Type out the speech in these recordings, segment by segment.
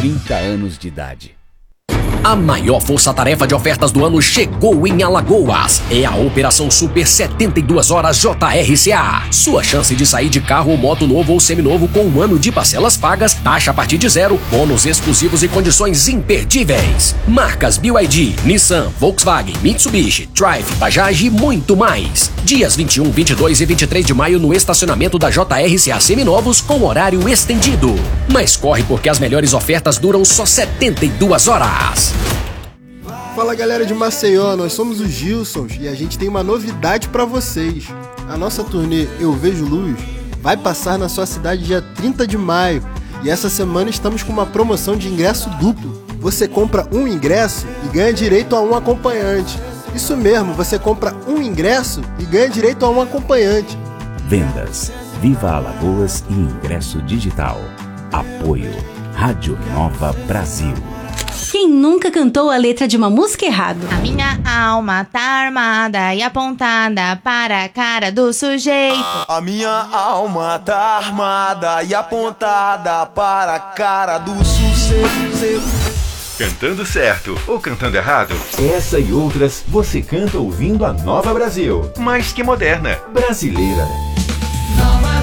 30 anos de idade. A maior força-tarefa de ofertas do ano chegou em Alagoas. É a Operação Super 72 Horas JRCA. Sua chance de sair de carro ou moto novo ou seminovo com 1 ano de parcelas pagas, taxa a partir de 0, bônus exclusivos e condições imperdíveis. Marcas BYD, Nissan, Volkswagen, Mitsubishi, Triumph, Bajaj e muito mais. Dias 21, 22 e 23 de maio no estacionamento da JRCA Seminovos com horário estendido. Mas corre porque as melhores ofertas duram só 72 horas. Fala galera de Maceió, nós somos os Gilsons e a gente tem uma novidade pra vocês. A nossa turnê Eu Vejo Luz vai passar na sua cidade dia 30 de maio e essa semana estamos com uma promoção de ingresso duplo. Você compra um ingresso e ganha direito a um acompanhante. Isso mesmo, você compra um ingresso e ganha direito a um acompanhante. Vendas, Viva Alagoas e ingresso digital. Apoio, Rádio Nova Brasil. Quem nunca cantou a letra de uma música errado? A minha alma tá armada e apontada para a cara do sujeito. A minha alma tá armada e apontada para a cara do sujeito. Cantando certo ou cantando errado? Essa e outras você canta ouvindo a Nova Brasil. Mais que moderna. Brasileira. Nova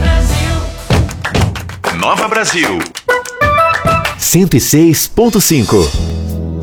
Brasil. Nova Brasil. 106.5